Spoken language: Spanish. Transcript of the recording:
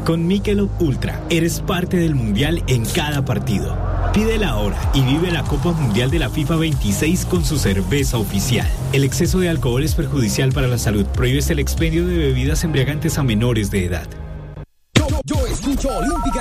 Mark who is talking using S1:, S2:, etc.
S1: Con Michelob Ultra, eres parte del Mundial en cada partido. Pídela ahora y vive la Copa Mundial de la FIFA 26 con su cerveza oficial. El exceso de alcohol es perjudicial para la salud. Prohíbes el expendio de bebidas embriagantes a menores de edad.
S2: Yo escucho Olímpica